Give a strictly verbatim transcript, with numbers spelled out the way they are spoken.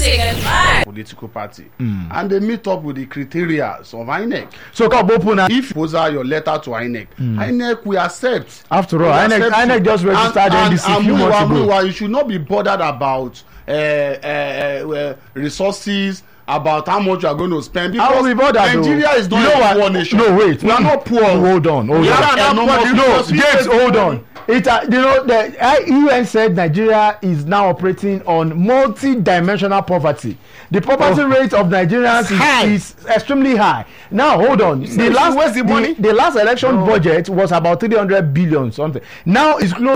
Second Life. Political party, mm. and they meet up with the criteria of I N E C. So, Kabopuna, if you post your letter to I N E C, mm. I N E C will accept. After all, I N E C, I N E C just registered the N D C a few months ago. You should not be bothered about uh, uh, uh, resources, about how much you are going to spend, because Nigeria though? is not you know a poor nation. No, wait, we are not poor. Hold on, hold on. No, James, hold on. It, uh, you know, the U N said Nigeria is now operating on multi-dimensional poverty. The poverty oh. rate of Nigerians is, is extremely high. Now, hold on. So the last, where's the money? The, the last election no. budget was about three hundred billion something. Now it's close.